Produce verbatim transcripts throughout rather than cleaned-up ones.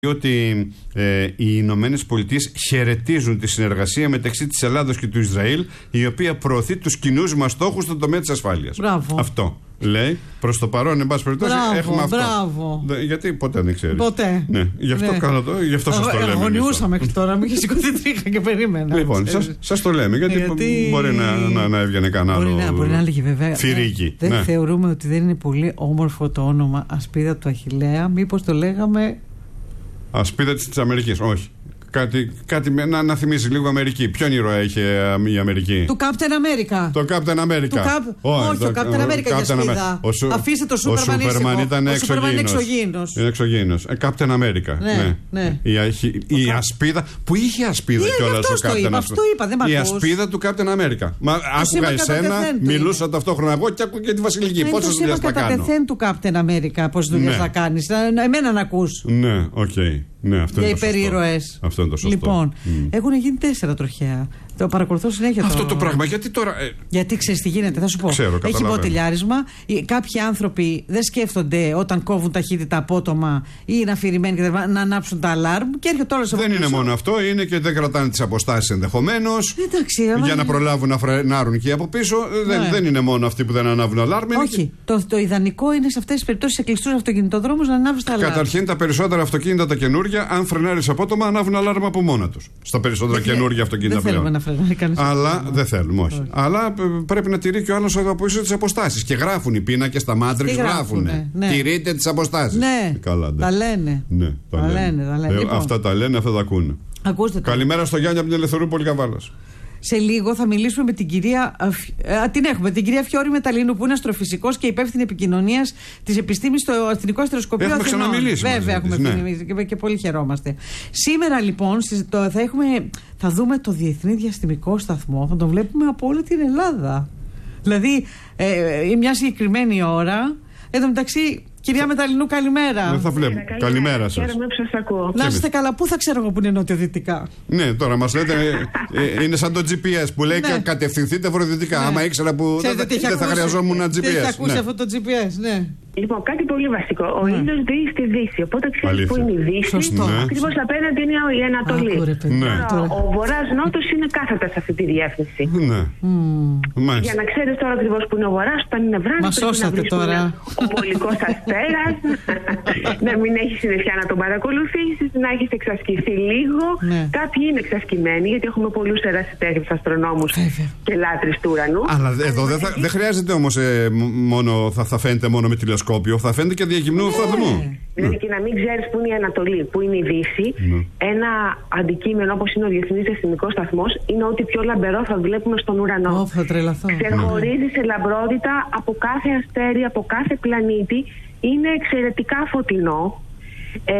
ότι ε, οι Ηνωμένες Πολιτείες χαιρετίζουν τη συνεργασία μεταξύ της Ελλάδος και του Ισραήλ, η οποία προωθεί τους κοινούς μας στόχους στον τομέα της ασφάλειας. Μπράβο. Αυτό λέει. Προς το παρόν, εν πάση περιπτώσει, έχουμε αυτό. Μπράβο. Γιατί ποτέ δεν ξέρεις. Ποτέ. Ναι, γι' αυτό ναι. κάνω το, γι' αυτό σας το λέμε. Αγωνιούσα μέχρι τώρα, μου είχε σηκωθεί τρίχα και περίμενα. Λοιπόν, σας, σας το λέμε, γιατί, γιατί... μπορεί να, να, να έβγαινε κανένα άλλο. Μπορεί να, μπορεί να έλεγε βέβαια. Φυρίκι. Δεν ναι. θεωρούμε ότι δεν είναι πολύ όμορφο το όνομα Ασπίδα του Αχιλλέα. Μήπως το λέγαμε. Ασπίδα της Αμερικής, όχι. Κάτι, κάτι να, να θυμίσει λίγο Αμερική. Ποιον ήρωα είχε η Αμερική? Του Captain America. Το Captain America. Του Καπ... Όχι, όχι, το Captain America για ασπίδα. Σου... Αφήστε το Superman ήσυχο. Ο Superman ήταν εξωγήινος. Είναι εξωγήινος. Ε, Captain America. Ναι, ναι. ναι. Η, η, η ασπίδα. Που είχε ασπίδα κιόλας ο Captain America. Αυτό είπα, δεν μ' ακούς. Η ασπίδα του Captain America. Μα άκουγα εσένα, μιλούσα ταυτόχρονα εγώ και άκουγα και τη Βασιλική. Πόσες δουλειές θα κάνω? Είναι το σήμα κατά τεθέν του Captain America. Πόσες δουλειές θα κάνεις? Εμένα να ακούς. Ναι, οκ. Ναι, αυτό για είναι υπερήρωες. Αυτό είναι το σωστό. Λοιπόν, mm. έχουν γίνει τέσσερα τροχαία. Το παρακολουθώ συνέχεια. Αυτό το, το πράγμα, γιατί τώρα. Ε... Γιατί ξέρεις τι γίνεται, θα σου πω. Ξέρω, έχει μποτιλιάρισμα. Κάποιοι άνθρωποι δεν σκέφτονται όταν κόβουν ταχύτητα απότομα ή είναι αφηρημένοι και να ανάψουν τα αλάρμ και έρχεται όλο αυτό. Δεν είναι μόνο αυτό, είναι και δεν κρατάνε τις αποστάσεις ενδεχομένως. Για να προλάβουν να φρενάρουν και από πίσω. Ναι. Δεν, δεν είναι μόνο αυτοί που δεν ανάβουν αλάρμ. Όχι. Και... Το, το ιδανικό είναι σε αυτές τις περιπτώσεις σε κλειστούς αυτοκινητοδρόμους να ανάβεις τα αλάρμ. Καταρχήν τα περισσότερα αυτοκίνητα τα καινούργια, αν φρενάρεις απότομα, ανάβουν αλάρμ από μόνα τους. Στα περισσότερα καινούργια αυτοκίνητα πλέον. Αλλά δεν θέλουμε, όχι. όχι. Αλλά πρέπει να τηρεί και ο άλλος από πίσω τις αποστάσεις. Και γράφουν οι πίνακες στα μάτριξ, γράφουν. Ναι. Τηρείτε τις αποστάσεις. Ναι. Καλά, τα λένε. Ναι, τα, τα λένε. λένε, τα λένε. Ε, λοιπόν. Αυτά τα λένε, αυτά τα ακούνε. Ακούστε το. Καλημέρα στο Γιάννη από την Ελευθερούπολη Καβάλας. Σε λίγο θα μιλήσουμε με την κυρία. Α, την έχουμε, την κυρία Φιώρη Μεταλλίνου, που είναι αστροφυσικός και υπεύθυνη επικοινωνίας της επιστήμης στο Εθνικό Αστεροσκοπείο Αθηνών. Έχουμε ξαναμιλήσει. Βέβαια, έχουμε ναι. μιλήσει και, και πολύ χαιρόμαστε. Σήμερα λοιπόν το, θα, έχουμε, θα δούμε το Διεθνή Διαστημικό Σταθμό. Θα τον βλέπουμε από όλη την Ελλάδα. Δηλαδή, ε, μια συγκεκριμένη ώρα. Εν τω μεταξύ, κυρία Μεταλλινού, καλημέρα. Δεν θα βλέπω. Καλημέρα, καλημέρα σας. Χαίρομαι που σας ακούω. Να είστε καλά. Πού θα ξέρω εγώ που είναι νότιο-δυτικά? Ναι, τώρα μας λέτε. ε, είναι σαν το τζι πι ες που λέει ναι. κατευθυνθείτε βορειοδυτικά. Ναι. Άμα ήξερα που δεν θα, δεν θα χρειαζόμουν ένα τζι πι ες. Δεν θα ακούσει ναι. αυτό το τζι πι ες, ναι. Λοιπόν, κάτι πολύ βασικό. Ο ναι. ήλιος δει στη Δύση. Οπότε ξέρει που είναι η Δύση. Ακριβώς απέναντι είναι η Ανατολή. Ναι. Τώρα, ο Βορράς-Νότος είναι κάθετα σε αυτή τη διεύθυνση. Ναι. Mm. Για να ξέρεις τώρα ακριβώς που είναι ο Βορράς, όταν είναι βράδυ. Μα σώσατε τώρα. Ο πολικός αστέρας. Να μην έχει συννεφιά να τον παρακολουθήσεις, να έχεις εξασκηθεί λίγο. Ναι. Κάποιοι είναι εξασκημένοι, γιατί έχουμε πολλούς ερασιτέχνες αστρονόμους και λάτρεις του ουρανού. Αλλά εδώ δεν δε χρειάζεται όμως ε, μόνο, θα, θα φαίνεται μόνο με τηλεσκόπιο, θα φαίνεται και διαγυμνού οφθαλμού. Ναι. Δηλαδή και να μην ξέρεις που είναι η Ανατολή, που είναι η Δύση, ναι. ένα αντικείμενο όπως είναι ο Διεθνής Διαστημικός Σταθμός είναι ότι πιο λαμπερό θα βλέπουμε στον ουρανό. Oh, θα τρελαθώ. Ξεχωρίζει σε λαμπρότητα από κάθε αστέρι, από κάθε πλανήτη. Είναι εξαιρετικά φωτεινό. Ε,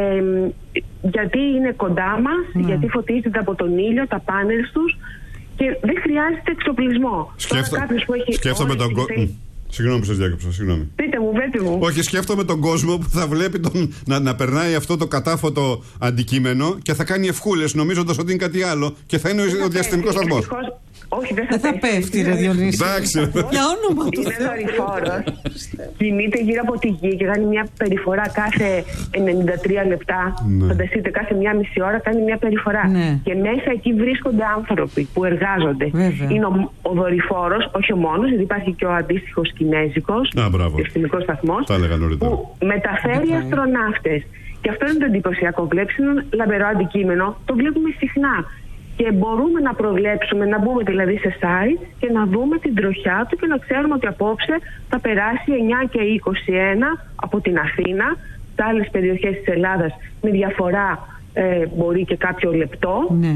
γιατί είναι κοντά μας, mm. γιατί φωτίζεται από τον ήλιο, τα πάνελ τους και δεν χρειάζεται εξοπλισμό. Σκέφτο, έχει σκέφτομαι τον κόσμο. Συγγνώμη που σας διάκοψα, συγγνώμη. Πείτε μου, πείτε μου. Όχι, σκέφτομαι τον κόσμο που θα βλέπει τον, να, να περνάει αυτό το κατάφωτο αντικείμενο και θα κάνει ευχούλες νομίζοντας ότι είναι κάτι άλλο και θα είναι ο, ο διαστημικός σταθμός. Όχι, δεν θα, θα πέφτει, ρε Διονύση. Εντάξει. Για όνομα του είναι δορυφόρος. Κινείται γύρω από τη γη και κάνει μια περιφορά κάθε ενενήντα τρία λεπτά. Ναι. Φανταστείτε, κάθε μια μισή ώρα κάνει μια περιφορά. Ναι. Και μέσα εκεί βρίσκονται άνθρωποι που εργάζονται. Βέβαια. Είναι ο, ο δορυφόρος, όχι ο μόνος, γιατί υπάρχει και ο αντίστοιχος κινέζικος διαστημικός σταθμός, που μεταφέρει αστροναύτες. Και αυτό είναι το εντυπωσιακό. Βλέπεις ένα λαμπερό αντικείμενο, το βλέπουμε συχνά. Και μπορούμε να προβλέψουμε, να μπούμε δηλαδή σε site και να δούμε την τροχιά του και να ξέρουμε ότι απόψε θα περάσει εννιά και είκοσι ένα από την Αθήνα. Σε άλλες περιοχές της Ελλάδας με διαφορά ε, μπορεί και κάποιο λεπτό. Ναι.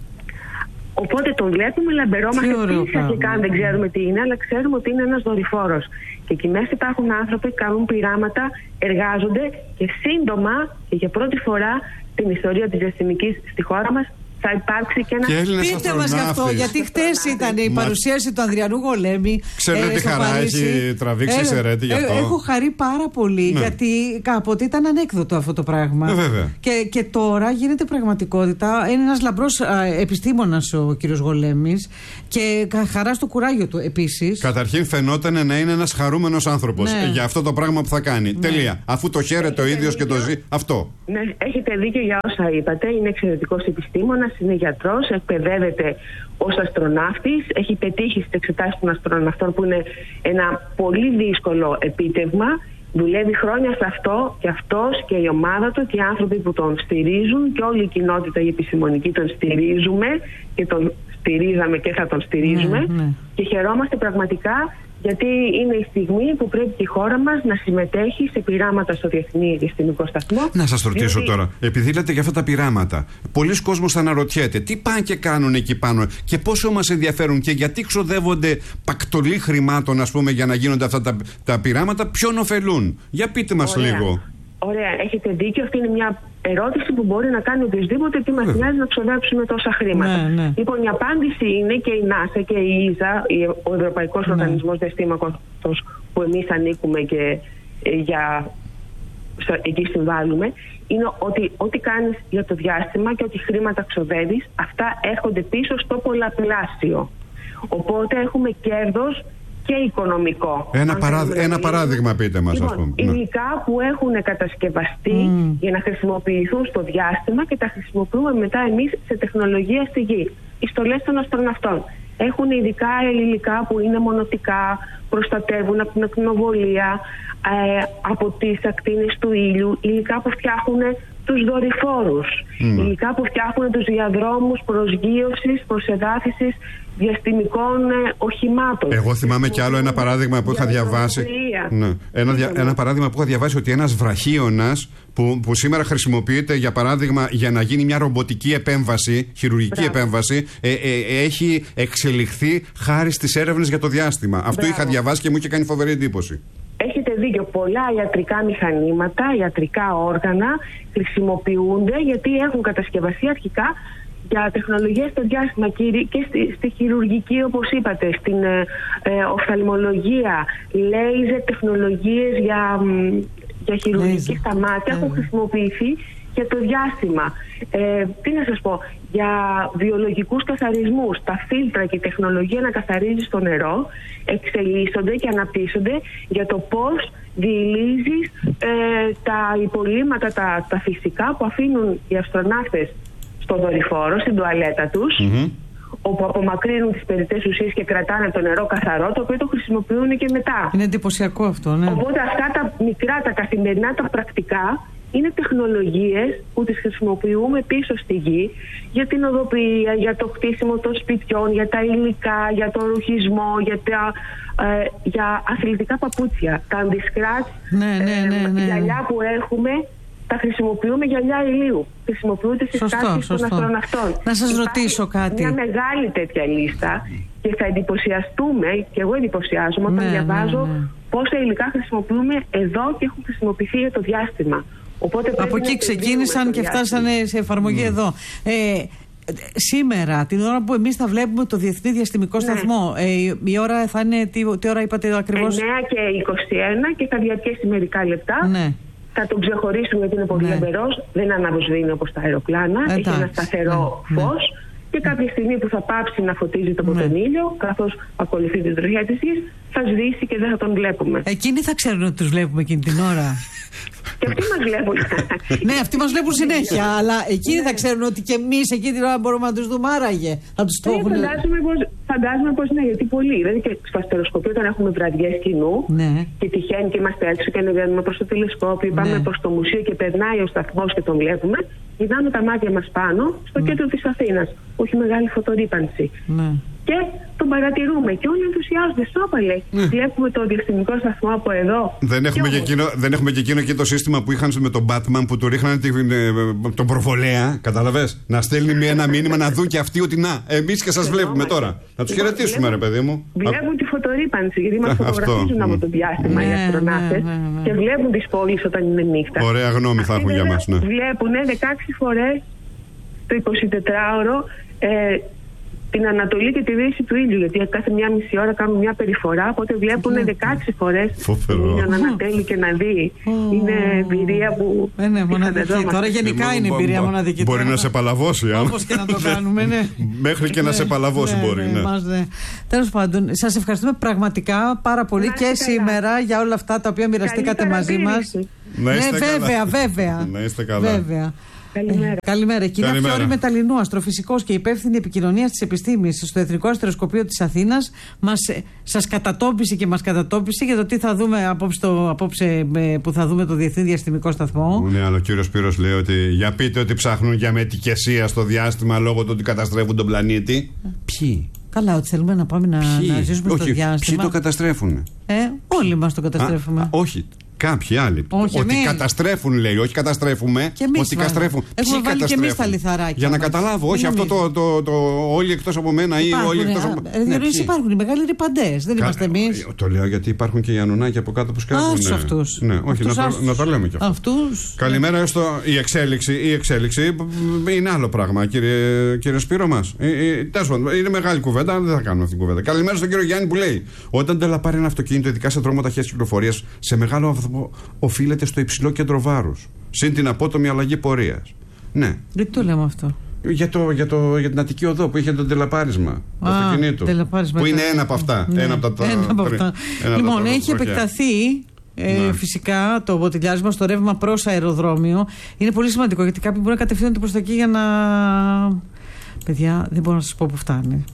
Οπότε τον βλέπουμε, λαμπερόμαστε επίσης αρχικά αν δεν ξέρουμε τι είναι, αλλά ξέρουμε ότι είναι ένας δορυφόρος. Και εκεί μέσα υπάρχουν άνθρωποι, κάνουν πειράματα, εργάζονται και σύντομα και για πρώτη φορά στην ιστορία της διαστημικής στη χώρα μας θα υπάρξει και ένα. Πείτε μας γι' αυτό, γιατί χτες ήταν η παρουσίαση του Ανδριανού Γολέμη. Ξέρετε τι χαρά έχει τραβήξει η Σερέτη γι' αυτό. Έχω χαρεί πάρα πολύ, ναι. γιατί κάποτε ήταν ανέκδοτο αυτό το πράγμα. Ε, βέβαια. Και, και τώρα γίνεται πραγματικότητα. Είναι ένας λαμπρός επιστήμονας ο κύριος Γολέμης και χαρά στο κουράγιο του επίσης. Καταρχήν φαινόταν να είναι ένας χαρούμενος άνθρωπος, ναι. για αυτό το πράγμα που θα κάνει. Ναι. Τελεία. Αφού το χαίρεται ο ίδιος και το ζει. Αυτό. Ναι, έχετε δίκιο για όσα είπατε. Είναι εξαιρετικός επιστήμονας, είναι γιατρός, εκπαιδεύεται ως αστροναύτης. Έχει πετύχει στις εξετάσεις των αστροναυτών, που είναι ένα πολύ δύσκολο επίτευγμα. Δουλεύει χρόνια σε αυτό και αυτός και η ομάδα του και οι άνθρωποι που τον στηρίζουν και όλη η κοινότητα η επιστημονική τον στηρίζουμε και τον στηρίζαμε και θα τον στηρίζουμε. Ναι, ναι. Και χαιρόμαστε πραγματικά, γιατί είναι η στιγμή που πρέπει και η χώρα μας να συμμετέχει σε πειράματα στο Διεθνή Διαστημικό Σταθμό. Να σας ρωτήσω διότι... τώρα, επειδή λέτε για αυτά τα πειράματα, πολλοί κόσμος θα αναρωτιέται τι πάνε και κάνουν εκεί πάνω και πόσο μας ενδιαφέρουν και γιατί ξοδεύονται πακτολή χρημάτων, ας πούμε, για να γίνονται αυτά τα, τα πειράματα, ποιον ωφελούν. Για πείτε μας Ωραία. λίγο. Ωραία, έχετε δίκιο. Αυτή είναι μια ερώτηση που μπορεί να κάνει οποιοδήποτε, τι μας νοιάζει να ξοδέψουμε τόσα χρήματα. Ναι, ναι. Λοιπόν, η απάντηση είναι και η ΝΑΣΑ και η ΙΖΑ, ο Ευρωπαϊκός ναι. Οργανισμός Διαστήματος, που εμείς ανήκουμε και ε, για, εκεί συμβάλλουμε, είναι ότι ό,τι κάνεις για το διάστημα και ό,τι χρήματα ξοδεύεις, αυτά έρχονται πίσω στο πολλαπλάσιο. Οπότε έχουμε κέρδος και οικονομικό. Ένα, παρά... ένα παράδειγμα πείτε μας, λοιπόν, ας πούμε. Υλικά που έχουν κατασκευαστεί mm. για να χρησιμοποιηθούν στο διάστημα και τα χρησιμοποιούμε μετά εμείς σε τεχνολογία στη γη. Οι στολές των αστροναυτών έχουν ειδικά υλικά που είναι μονοτικά, προστατεύουν από την ακτινοβολία, ε, από τις ακτίνες του ήλιου, υλικά που φτιάχνουν τους δορυφόρους, mm. υλικά που φτιάχνουν τους διαδρόμους προσγείωσης, προσεδάφισης διαστημικών ε, οχημάτων. Εγώ θυμάμαι κι άλλο ένα παράδειγμα που είχα διαβάσει. Ναι. Ένα, δια, ένα παράδειγμα που είχα διαβάσει, ότι ένας βραχίωνας που, που σήμερα χρησιμοποιείται για παράδειγμα για να γίνει μια ρομποτική επέμβαση, χειρουργική Μπράβο. επέμβαση, ε, ε, έχει εξελιχθεί χάρη στις έρευνες για το διάστημα. Αυτό Μπράβο. είχα διαβάσει και μου είχε κάνει φοβερή εντύπωση. Έχετε δίκιο. Πολλά ιατρικά μηχανήματα, ιατρικά όργανα χρησιμοποιούνται γιατί έχουν κατασκευαστεί αρχικά για τεχνολογία στο διάστημα και στη, στη χειρουργική, όπως είπατε, στην ε, ε, οφθαλμολογία, λέιζερ τεχνολογίες για, για χειρουργική στα μάτια έχουν χρησιμοποιηθεί για το διάστημα. Ε, τι να σας πω, για βιολογικούς καθαρισμούς, τα φίλτρα και η τεχνολογία να καθαρίζει στο νερό εξελίσσονται και αναπτύσσονται για το πώς διηλύζεις ε, τα υπολείμματα, τα, τα φυσικά που αφήνουν οι αστροναύτες στο δορυφόρο, στην τουαλέτα τους, mm-hmm. όπου απομακρύνουν τις περιττές ουσίες και κρατάνε το νερό καθαρό, το οποίο το χρησιμοποιούν και μετά. Είναι εντυπωσιακό αυτό, ναι. Οπότε αυτά τα μικρά, τα καθημερινά, τα πρακτικά είναι τεχνολογίες που τις χρησιμοποιούμε πίσω στη γη για την οδοποιία, για το χτίσιμο των σπιτιών, για τα υλικά, για τον ρουχισμό, για, τα, ε, για αθλητικά παπούτσια, τα αντισκράτς, ναι, ναι, ναι, ναι. ε, γυαλιά που έχουμε. Τα χρησιμοποιούμε γυαλιά ηλίου. Χρησιμοποιούνται στις τάσεις των αστροναυτών. Να σας Υπάρχει ρωτήσω κάτι. Μια μεγάλη τέτοια λίστα και θα εντυπωσιαστούμε, και εγώ εντυπωσιάζομαι όταν ναι, διαβάζω ναι, ναι. πόσα υλικά χρησιμοποιούμε εδώ και έχουν χρησιμοποιηθεί για το διάστημα. Οπότε από εκεί ξεκίνησαν και φτάσανε σε εφαρμογή mm. εδώ. Ε, Σήμερα, την ώρα που εμείς θα βλέπουμε το Διεθνή Διαστημικό ναι. Σταθμό, ε, η ώρα θα είναι, τι, τι ώρα είπατε ακριβώς? εννιά και είκοσι ένα και θα διαρκέσει μερικά λεπτά. Ναι. Θα τον ξεχωρίσουμε γιατί είναι πολύ ναι. λαμπερός, δεν αναβοσβήνει όπως τα αεροπλάνα, Εντάξει. έχει ένα σταθερό ναι. φως ναι. και κάποια στιγμή που θα πάψει να φωτίζεται από ναι. τον ήλιο, καθώς ακολουθεί την τροχιά της γης, θα σβήσει και δεν θα τον βλέπουμε. Εκείνοι θα ξέρουν ότι τους βλέπουμε εκείνη την ώρα. Και αυτοί μας βλέπουν. Ναι, αυτοί μας βλέπουν συνέχεια, αλλά εκείνοι θα ξέρουν ότι και εμείς εκείνη την ώρα μπορούμε να τους δούμε, άραγε. Θα τους το έχουν. Φαντάζομαι πως, φαντάζομαι πως ναι, γιατί πολλοί. Δηλαδή και στο αστεροσκοπείο, όταν έχουμε βραδιές κοινού ναι. και τυχαίνει και είμαστε έξω και ανεβαίνουμε προς το τηλεσκόπιο, πάμε ναι. προς το μουσείο και περνάει ο σταθμός και τον βλέπουμε, κοιτάμε τα μάτια μας πάνω στο ναι. κέντρο της Αθήνας. Όχι μεγάλη φωτορύπανση. Ναι. Και τον παρατηρούμε και όλοι ενθουσιάζονται. Σώπαλε. Ναι. Βλέπουμε το διαστημικό σταθμό από εδώ. Δεν έχουμε, και εκείνο, δεν έχουμε και εκείνο και το σύστημα που είχαν με τον Batman που του ρίχνανε τον προβολέα. Κατάλαβες? Να στέλνει ένα μήνυμα να δουν και αυτοί ότι να, εμείς και σας βλέπουμε τώρα. Να τους χαιρετήσουμε, ρε παιδί μου. Βλέπουν τη φωτορύπανση, γιατί μας φωτογραφίζουν από το διάστημα οι αστροναύτες και βλέπουν τις πόλεις όταν είναι νύχτα. Ωραία γνώμη θα έχουν για μας. Βλέπουν δεκαέξι φορές το εικοσιτετράωρο ε, την Ανατολή και τη Δύση του ήλιου. Γιατί κάθε μια μισή ώρα κάνουν μια περιφορά, οπότε βλέπουν δεκαέξι φορές να ανατέλει και να δει. Oh. Είναι εμπειρία που. Ε, ναι, μοναδική. Τώρα γενικά είναι εμπειρία μοναδική. Μπορεί να σε παλαβώσει. Όπως και να το κάνουμε, ναι. Μέχρι και να σε παλαβώσει μπορεί. Τέλος πάντων, σας ευχαριστούμε πραγματικά πάρα πολύ και σήμερα για όλα αυτά τα οποία μοιραστήκατε μαζί μας. Ναι, βέβαια, βέβαια. Να είστε καλά. Καλημέρα. Καλημέρα. Κυρία Φιώρη Μεταλλινού, αστροφυσικός και υπεύθυνη επικοινωνίας της επιστήμης στο Εθνικό Αστεροσκοπείο της Αθήνας, μας, σας κατατόπισε και μας κατατόπισε για το τι θα δούμε απόψε, το, απόψε που θα δούμε το Διεθνή Διαστημικό Σταθμό. Ναι, αλλά ο κύριος Σπύρος λέει ότι για πείτε ότι ψάχνουν για μετικεσία στο διάστημα λόγω του ότι καταστρέφουν τον πλανήτη. Ποιοι? Καλά, ότι θέλουμε να πάμε να, να ζήσουμε όχι, στο διάστημα. Ποιοι το καταστρέφουν? Ε, όλοι μας το καταστρέφουμε. Α, α, όχι. Κάποιοι άλλοι. Όχι, ότι εμείς. καταστρέφουν, λέει. Όχι καταστρέφουμε. Και εμείς ότι καταστρέφουν. Έχουμε βάλει και εμείς τα λιθαράκια. Για να μας. καταλάβω, όχι αυτό το, το, το, το όλοι εκτός από μένα ή υπάρχουν, όλοι εκτός από. Ε, ναι, υπάρχουν οι μεγάλοι ρηπαντές. Δεν Κα... είμαστε εμείς. Το λέω γιατί υπάρχουν και οι Ανουνάκοι από κάτω που σκάβουν. Άσους αυτούς. Ναι, όχι, αυτούς να, το, να το λέμε κι αυτό. Αυτούς. Καλημέρα στο. Η εξέλιξη, η εξέλιξη είναι άλλο πράγμα, κύριε, κύριε Σπύρο μας. Τέλος πάντων, είναι μεγάλη κουβέντα, δεν θα κάνουμε αυτή την κουβέντα. Καλημέρα στον κύριο Γιάννη που λέει: όταν τελαπάρει ένα αυτοκίνητο, ειδικά σε δρόμο ταχείας κυκλοφορίας, σε μεγάλο βαθμό οφείλεται στο υψηλό κέντρο βάρους, συν την απότομη αλλαγή πορείας. Ναι. Γιατί το λέμε αυτό? Για, το, για, το, για την Αττική Οδό που είχε το τελαπάρισμα του αυτοκινήτου. Που είναι ένα από αυτά. Ναι, ένα από τα, ένα από αυτά. Ένα λοιπόν, από τα έχει επεκταθεί ε, ναι. φυσικά το μποτιλιάρισμα στο ρεύμα προς αεροδρόμιο. Είναι πολύ σημαντικό γιατί κάποιοι μπορεί να κατευθύνονται προς τα εκεί για να. Παιδιά, δεν μπορώ να σας πω που φτάνει.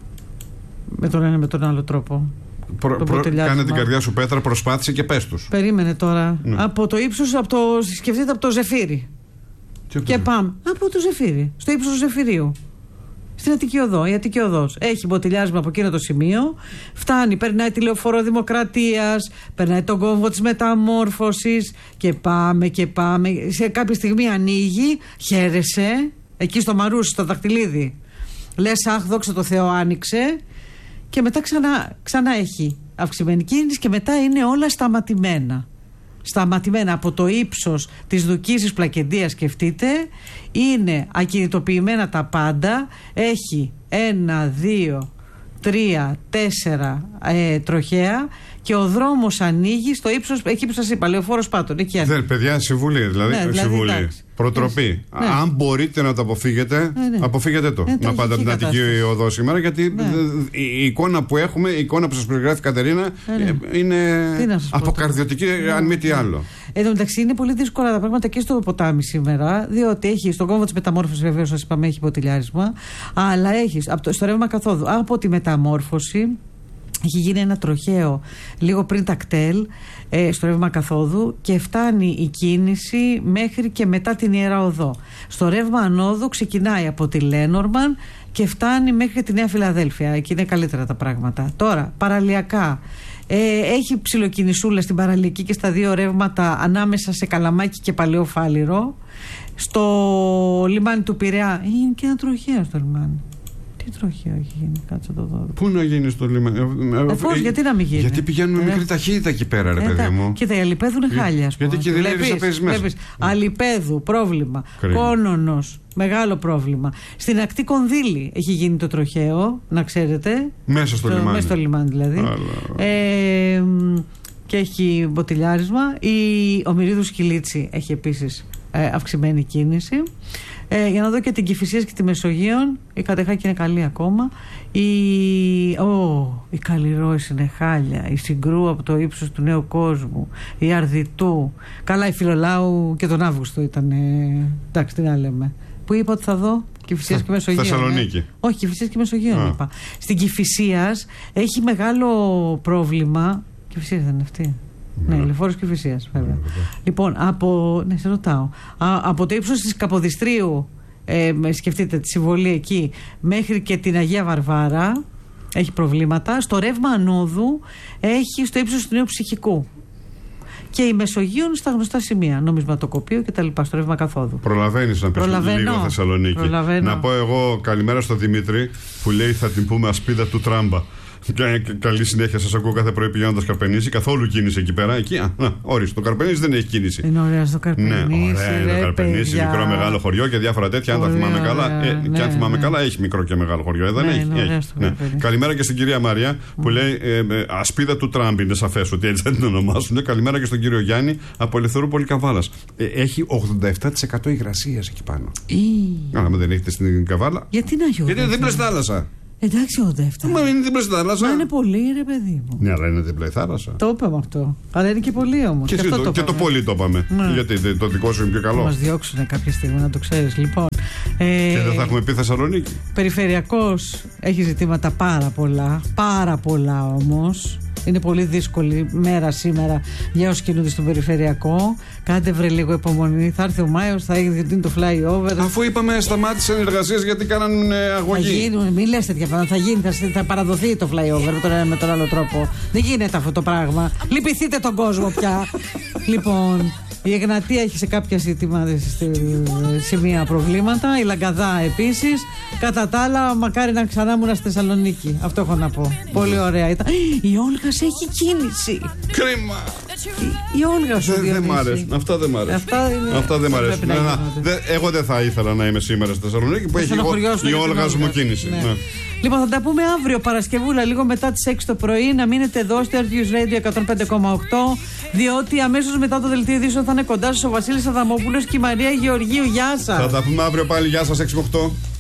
Με τον ένα με τον άλλο τρόπο. Προ, προ, κάνε την καρδιά σου πέτρα, προσπάθησε και πες τους. Περίμενε τώρα. Ναι. Από το ύψος, από το, σκεφτείτε από το Ζεφύρι. Και το... πάμε. Από το Ζεφύρι. Στο ύψος του Ζεφυρίου. Στην Αττική Οδό. Η Αττική Οδός έχει μποτιλιάρισμα από εκείνο το σημείο. Φτάνει, περνάει τη Λεωφόρο Δημοκρατίας, περνάει τον κόμβο της Μεταμόρφωσης και πάμε και πάμε. Σε κάποια στιγμή ανοίγει, χαίρεσαι. Εκεί στο Μαρούσι, στο Δαχτυλίδι. Λες, αχ, δόξα τω Θεώ, άνοιξε. Και μετά ξανά, ξανά έχει αυξημένη κίνηση και μετά είναι όλα σταματημένα. Σταματημένα από το ύψος της Δουκίσης Πλακεντίας, σκεφτείτε, είναι ακινητοποιημένα τα πάντα. Έχει ένα, δύο, τρία, τέσσερα ε, τροχαία και ο δρόμος ανοίγει στο ύψος, εκεί που σας είπα, Λεωφόρος Πάτων. Δεν, παιδιά, συμβουλή, δηλαδή, ναι, δηλαδή συμβουλή. Εντάξει. Προτροπή. Ναι. Αν μπορείτε να το αποφύγετε, ναι, ναι. αποφύγετε το. Ναι, να πάτε από την Αττική Οδό σήμερα, γιατί ναι. η εικόνα που έχουμε, η εικόνα που σας περιγράφει η Κατερίνα, ναι. είναι αποκαρδιωτική, ναι. αν μη τι άλλο. Εν τω μεταξύ, είναι πολύ δύσκολα τα πράγματα και στο ποτάμι σήμερα, διότι έχει στον κόμβο της Μεταμόρφωσης, βεβαίως, σας είπαμε, έχει μποτιλιάρισμα, αλλά έχει στο ρεύμα καθόδου από τη Μεταμόρφωση. Έχει γίνει ένα τροχαίο λίγο πριν τα κτέλ ε, στο ρεύμα καθόδου και φτάνει η κίνηση μέχρι και μετά την Ιερά Οδό. Στο ρεύμα ανόδου ξεκινάει από τη Λένορμαν και φτάνει μέχρι τη Νέα Φιλαδέλφια. Εκεί είναι καλύτερα τα πράγματα. Τώρα, παραλιακά. Ε, έχει ψιλοκινησούλα στην παραλιακή και στα δύο ρεύματα ανάμεσα σε Καλαμάκι και Παλαιό Φάληρο. Στο λιμάνι του Πειραιά είναι και ένα τροχαίο στο λιμάνι. Τι τροχαίο έχει γίνει, κάτσε το δω. Πού να γίνει στο λιμάνι? Εφώς, γιατί να μην γίνει? Γιατί πηγαίνουμε ε, μικρή ταχύτητα εκεί πέρα, ρε ε, παιδί μου. Κοίτα, οι Αλιπέδου είναι χάλια. Γιατί και δηλεύεις παίζεις μέσα. Αλιπέδου, πρόβλημα. Κόνονος, μεγάλο πρόβλημα. Στην ακτή Κονδύλη έχει γίνει το τροχαίο, να ξέρετε. Μέσα στο, στο λιμάνι. Μέσα στο λιμάνι δηλαδή. Ε, και έχει μποτιλιάρισμα. Η Ομηρίδου Σκυλίτσι έχει επίσης ε, αυξημένη κίνηση. Ε, για να δω και την Κηφισίας και τη Μεσογείων. Η Κατεχάκη είναι καλή ακόμα. Η, oh, η Καλλιρόης είναι χάλια. Η Συγκρού από το ύψος του Νέου Κόσμου. Η Αρδιτού. Καλά, η Φιλολάου και τον Αύγουστο ήταν. Ε, εντάξει, τι να λέμε. Πού είπα ότι θα δω? Κηφισίας και Μεσογείων. Θεσσαλονίκη. Ε. Όχι, Κηφισίας και Μεσογείων είπα. Στην Κηφισίας έχει μεγάλο πρόβλημα. Κηφισίας δεν είναι αυτή? Ναι, Λεωφόρος Κηφισίας, βέβαια. Yeah, λοιπόν, από. Ναι, σε ρωτάω. Α, από το ύψος της Καποδιστρίου, ε, σκεφτείτε τη συμβολή εκεί, μέχρι και την Αγία Βαρβάρα, έχει προβλήματα. Στο ρεύμα ανόδου έχει στο ύψος του Νέου Ψυχικού. Και η Μεσογείων στα γνωστά σημεία, νομισματοκοπείο και τα λοιπά, στο ρεύμα καθόδου. Προλαβαίνεις να πεις λίγο Θεσσαλονίκη. Προλαβαίνω. Να πω εγώ καλημέρα στο Δημήτρη που λέει θα την πούμε ασπίδα του Τράμπα. Καλή συνέχεια, σας ακούω κάθε πρωί πηγαίνοντας Καρπενήσι. Καθόλου κίνηση εκεί πέρα. Εκεί, α, να, ορίστε, το Καρπενήσι δεν έχει κίνηση. Είναι ωραία στο Καρπενήσι. Ναι, ωραία είναι το Καρπενήσι. Μικρό μεγάλο χωριό και διάφορα τέτοια. Αν τα θυμάμαι καλά. Ε, ναι, και αν θυμάμαι ναι. καλά, έχει μικρό και μεγάλο χωριό. Ε, δεν ναι, έχει. έχει. Ναι. Καλημέρα και στην κυρία Μαρία που mm. λέει ε, ε, ασπίδα του Τραμπ. Είναι σαφές ότι έτσι θα την ονομάσουν. Καλημέρα και στον κύριο Γιάννη από Ελευθερούπολη Καβάλας. Ε, έχει ογδόντα επτά τοις εκατό υγρασίας εκεί πάνω. Mm. Αν δεν έχετε στην Καβάλα. Γιατί να έχει. Γιατί είναι δίπλα στη θάλασσα. Εντάξει, ογδόντα επτά. Μα είναι δίπλα στη θάλασσα. Μα είναι πολύ, ρε παιδί μου. Ναι, αλλά είναι δίπλα η θάλασσα. Το είπαμε αυτό. Αλλά είναι και πολύ όμως. Και, και, το, το, και το πολύ το είπαμε. Ναι. Γιατί το δικό σου είναι πιο καλό. Θα μας διώξουν κάποια στιγμή, να το ξέρεις. Λοιπόν. Ε, και δεν θα έχουμε πει Θεσσαλονίκη. Περιφερειακός έχει ζητήματα πάρα πολλά. Πάρα πολλά όμως. Είναι πολύ δύσκολη μέρα σήμερα για όσοι κινούνται στον περιφερειακό. Κάντε βρε λίγο υπομονή. Θα έρθει ο Μάιος, θα γίνει το flyover. Αφού είπαμε σταμάτησαν οι εργασίες γιατί κάναν ε, αγωγή. Θα γίνουν, μην λες τέτοια πράγματα. Θα γίνει, θα, θα παραδοθεί το flyover με τον, με τον άλλο τρόπο. Δεν γίνεται αυτό το πράγμα. Λυπηθείτε τον κόσμο πια. Λοιπόν. Η Εγνατία έχει σε κάποια σημεία προβλήματα. Η Λαγκαδά επίσης. Κατά τα άλλα, μακάρι να ξανά ήμουν στη Θεσσαλονίκη. Αυτό έχω να πω. Πολύ ωραία ήταν. Η Όλγας έχει κίνηση. Κρίμα. Η, η Όλγας σου δεν μ' αρέσουν. Αυτά δεν μ' αρέσουν. Αυτά, είναι... Αυτά δεν μ' αρέσουν. Ναι, δε, εγώ δεν θα ήθελα να είμαι σήμερα στη Θεσσαλονίκη που έχει η Όλγας μου κίνηση. Ναι. Ναι. Λοιπόν, θα τα πούμε αύριο Παρασκευούλα, λίγο μετά τις έξι το πρωί. Να μείνετε εδώ στο Earth Radio εκατόν πέντε κόμμα οκτώ, διότι αμέσως μετά το δελτίο ειδήσεων θα είναι κοντά σας ο Βασίλης Αδαμόπουλος και η Μαρία Γεωργίου. Γεια σας. Θα τα πούμε αύριο πάλι. Γεια σας, έξι με οκτώ.